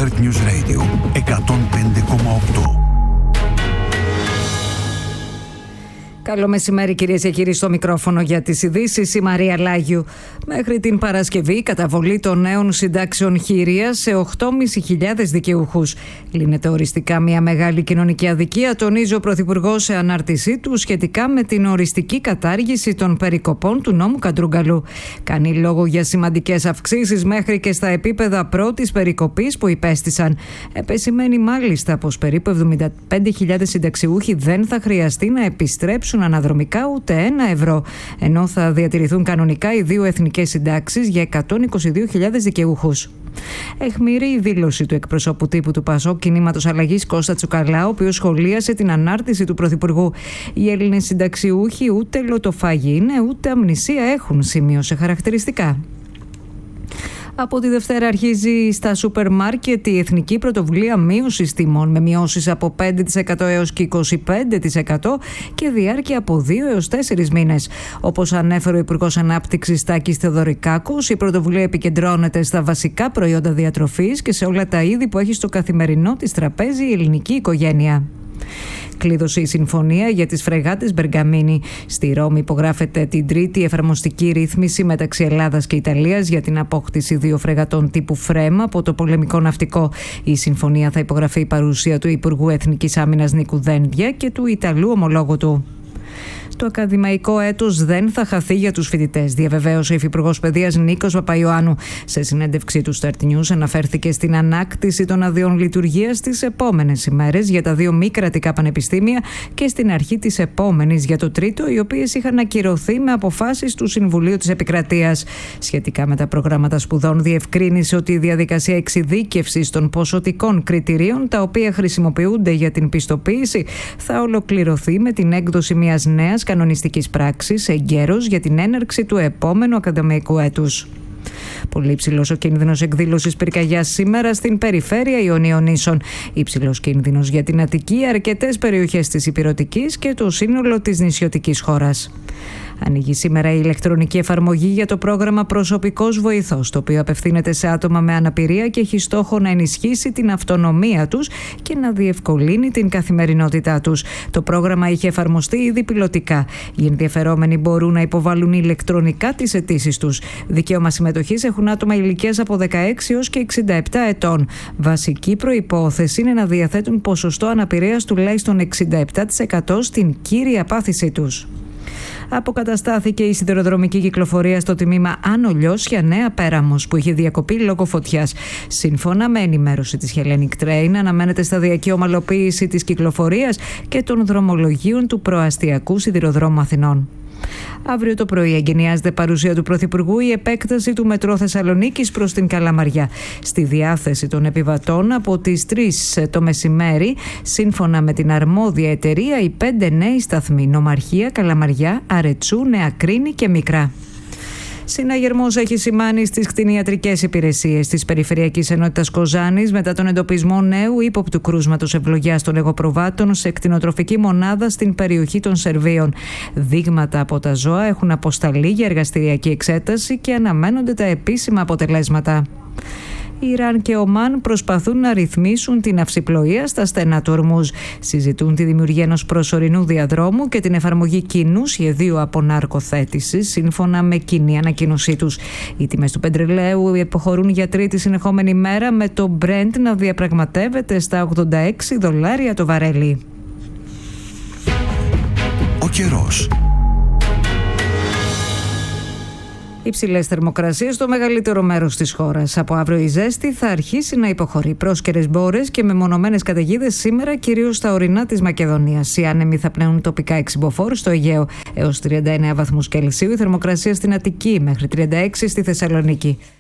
Alert News Radio 105,8. Καλό μεσημέρι, κυρίες και κύριοι, στο μικρόφωνο για τις ειδήσεις η Μαρία Λάγιου. Μέχρι την Παρασκευή, η καταβολή των νέων συντάξεων χειρίας σε 8.500 δικαιούχους. Λύνεται οριστικά μια μεγάλη κοινωνική αδικία, τονίζει ο Πρωθυπουργός σε ανάρτησή του σχετικά με την οριστική κατάργηση των περικοπών του νόμου Καντρούγκαλου. Κάνει λόγο για σημαντικές αυξήσεις μέχρι και στα επίπεδα πρώτης περικοπής που υπέστησαν. Επεσημαίνει μάλιστα πως περίπου 75.000 συνταξιούχοι δεν θα χρειαστεί να επιστρέψουν αναδρομικά ούτε €1, ενώ θα διατηρηθούν κανονικά οι δύο εθνικές συντάξεις για 122.000 δικαιούχους. Αιχμηρή η δήλωση του εκπροσώπου τύπου του ΠΑΣΟΚ Κινήματος Αλλαγής Κώστα Τσουκαλά, ο οποίος σχολίασε την ανάρτηση του Πρωθυπουργού. Οι Έλληνες συνταξιούχοι ούτε λοτοφάγοι είναι, ούτε αμνησία έχουν, σημείωσε χαρακτηριστικά. Από τη Δευτέρα αρχίζει στα σούπερ μάρκετ η Εθνική Πρωτοβουλία Μείωσης Τιμών, με μειώσεις από 5% έως και 25% και διάρκεια από 2 έως 4 μήνες. Όπως ανέφερε ο Υπουργός Ανάπτυξης Τάκης Θεοδωρικάκος, η πρωτοβουλία επικεντρώνεται στα βασικά προϊόντα διατροφής και σε όλα τα είδη που έχει στο καθημερινό της τραπέζι η ελληνική οικογένεια. Κλείδωσε η συμφωνία για τις φρεγάτες Μπεργαμίνη. Στη Ρώμη υπογράφεται την τρίτη εφαρμοστική ρύθμιση μεταξύ Ελλάδας και Ιταλίας για την απόκτηση 2 φρεγατών τύπου Φρέμα από το πολεμικό ναυτικό. Η συμφωνία θα υπογραφεί παρουσία του Υπουργού Εθνικής Άμυνας Νίκου Δένδια και του Ιταλού ομολόγου του. Το ακαδημαϊκό έτος δεν θα χαθεί για τους φοιτητές, διαβεβαίωσε ο Υφυπουργός Παιδείας Νίκος Παπαϊωάννου. Σε συνέντευξή του στο Start News αναφέρθηκε στην ανάκτηση των αδειών λειτουργίας τις επόμενες ημέρες για τα 2 μη κρατικά πανεπιστήμια και στην αρχή της επόμενης για το τρίτο, οι οποίες είχαν ακυρωθεί με αποφάσεις του Συμβουλίου της Επικρατείας. Σχετικά με τα προγράμματα σπουδών, διευκρίνησε ότι η διαδικασία εξειδίκευσης των ποσοτικών κριτηρίων, τα οποία χρησιμοποιούνται για την πιστοποίηση, θα ολοκληρωθεί με την έκδοση μιας νέας κανονιστικής πράξης εγκαίρως για την έναρξη του επόμενου ακαδημαϊκού έτους. Πολύ υψηλός ο κίνδυνος εκδήλωσης πυρκαγιάς σήμερα στην περιφέρεια Ιωνίων Νήσων. Υψηλός κίνδυνος για την Αττική, αρκετές περιοχές της Ηπειρωτικής και το σύνολο της νησιωτικής χώρας. Ανοίγει σήμερα η ηλεκτρονική εφαρμογή για το πρόγραμμα Προσωπικός Βοηθός, το οποίο απευθύνεται σε άτομα με αναπηρία και έχει στόχο να ενισχύσει την αυτονομία τους και να διευκολύνει την καθημερινότητά τους. Το πρόγραμμα είχε εφαρμοστεί ήδη πιλωτικά. Οι ενδιαφερόμενοι μπορούν να υποβάλουν ηλεκτρονικά τις αιτήσεις τους. Δικαίωμα συμμετοχής έχουν άτομα ηλικίας από 16 έως και 67 ετών. Βασική προϋπόθεση είναι να διαθέτουν ποσοστό αναπηρίας τουλάχιστον 67% στην κύρια πάθησή τους. Αποκαταστάθηκε η σιδηροδρομική κυκλοφορία στο τμήμα Άνω Λιώσια Νέα Πέραμος, που είχε διακοπεί λόγω φωτιάς. Σύμφωνα με ενημέρωση της Hellenic Train, αναμένεται σταδιακή ομαλοποίηση της κυκλοφορίας και των δρομολογίων του προαστιακού σιδηροδρόμου Αθηνών. Αύριο το πρωί εγκαινιάζεται παρουσία του Πρωθυπουργού η επέκταση του μετρό Θεσσαλονίκης προς την Καλαμαριά. Στη διάθεση των επιβατών από τις 3 το μεσημέρι, σύμφωνα με την αρμόδια εταιρεία, οι 5 νέοι σταθμοί: Νομαρχία, Καλαμαριά, Αρετσού, Νέα Κρίνη και Μικρά. Συναγερμός έχει σημάνει στις κτηνιατρικές υπηρεσίες της Περιφερειακής Ενότητας Κοζάνης μετά τον εντοπισμό νέου ύποπτου κρούσματος ευλογιάς των εγωπροβάτων σε κτηνοτροφική μονάδα στην περιοχή των Σερβίων. Δείγματα από τα ζώα έχουν αποσταλεί για εργαστηριακή εξέταση και αναμένονται τα επίσημα αποτελέσματα. Ιράν και Ομάν προσπαθούν να ρυθμίσουν την αυσιπλοεία στα στενά του Ορμούζ. Συζητούν τη δημιουργία ενός προσωρινού διαδρόμου και την εφαρμογή κοινού σχεδίου αποναρκοθέτησης, σύμφωνα με κοινή ανακοίνωσή τους. Οι τιμές του πετρελαίου υποχωρούν για τρίτη συνεχόμενη μέρα, με το Brent να διαπραγματεύεται στα $86 το βαρέλι. Ο καιρός. Υψηλές θερμοκρασίες στο μεγαλύτερο μέρος της χώρας. Από αύριο η ζέστη θα αρχίσει να υποχωρεί. Πρόσκαιρες μπόρες και μεμονωμένες καταιγίδες σήμερα, κυρίως στα ορεινά της Μακεδονίας. Οι άνεμοι θα πνέουν τοπικά εξυμποφόρους στο Αιγαίο έως 39 βαθμούς Κελσίου. Η θερμοκρασία στην Αττική μέχρι 36 στη Θεσσαλονίκη.